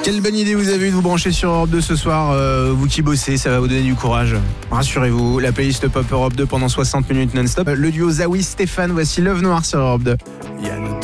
Quelle bonne idée vous avez eu de vous brancher sur Europe 2 ce soir, vous qui bossez, ça va vous donner du courage. Rassurez-vous, la playlist Pop Europe 2 pendant 60 minutes non-stop. Le duo Zawi Stéphane, voici Love Noir sur Europe 2.